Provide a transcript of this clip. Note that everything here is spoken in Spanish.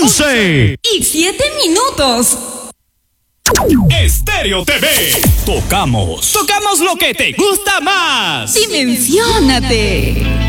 11:07. Estéreo TV. Tocamos lo que te gusta más. Dimensiónate.